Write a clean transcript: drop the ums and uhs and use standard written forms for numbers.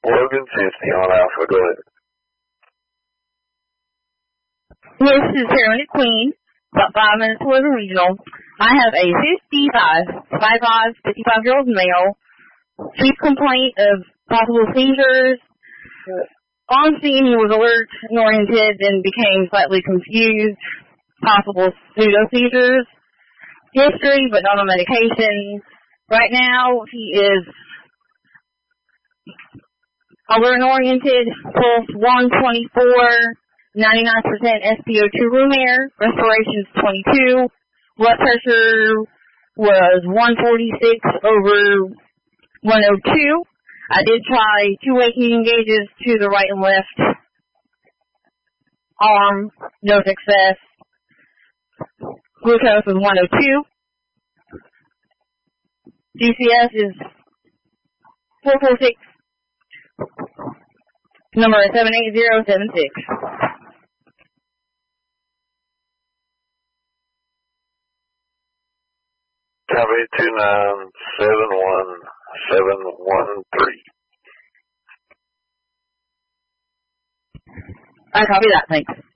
Logan 50 on Alpha. Go ahead. This is Carolyn Queen, about 5 minutes away from regional. I have a 55-year-old male, chief complaint of possible seizures. On scene, he was alert and oriented and became slightly confused, possible pseudo-seizures. History, but not on medication. Right now, he is alert and oriented, pulse 124, 99% SpO2 room air, respiration's 22, blood pressure was 146 over 102. I did try 2 waking gauges to the right and left arm, no success. Glucose was 102. GCS is 446. Number is 78076. Copy 2971713. I copy that, thanks.